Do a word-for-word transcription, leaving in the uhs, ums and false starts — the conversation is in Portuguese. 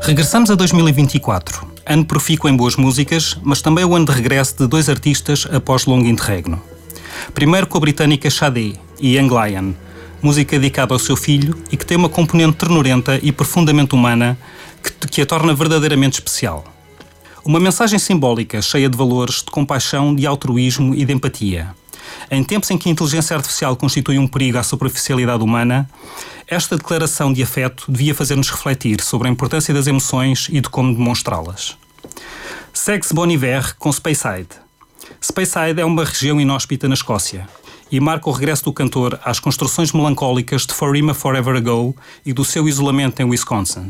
Regressamos a dois mil e vinte e quatro, ano profícuo em boas músicas, mas também o ano de regresso de dois artistas após longo interregno. Primeiro com a britânica Sade e Young Lion, música dedicada ao seu filho e que tem uma componente ternurenta e profundamente humana que, que a torna verdadeiramente especial. Uma mensagem simbólica cheia de valores de compaixão, de altruísmo e de empatia. Em tempos em que a inteligência artificial constitui um perigo à superficialidade humana, esta declaração de afeto devia fazer-nos refletir sobre a importância das emoções e de como demonstrá-las. Segue-se Bon Iver com Speyside. Speyside é uma região inóspita na Escócia e marca o regresso do cantor às construções melancólicas de For Him a Forever Ago e do seu isolamento em Wisconsin.